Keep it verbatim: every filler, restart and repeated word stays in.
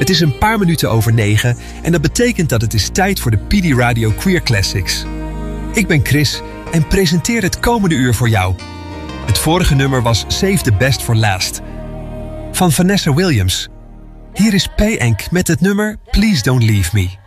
Het is een paar minuten over negen en dat betekent dat het is tijd voor de P D Radio Queer Classics. Ik ben Chris en presenteer het komende uur voor jou. Het vorige nummer was Save the Best for Last van Vanessa Williams. Hier is P. Enk met het nummer Please Don't Leave Me.